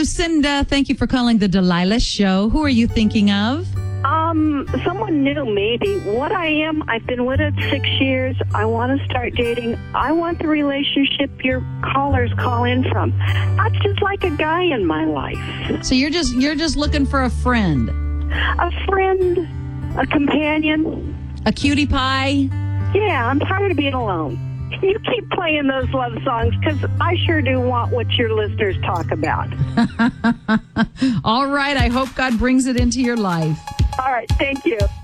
Lucinda, thank you for calling the Delilah Show. Who are you thinking of? Someone new, maybe. What I am, I've been with it 6 years. I want to start dating. I want the relationship your callers call in from. Not just like a guy in my life. So you're just looking for a friend. A friend, a companion. A cutie pie? Yeah, I'm tired of being alone. You keep playing those love songs because I sure do want what your listeners talk about. All right. I hope God brings it into your life. All right. Thank you.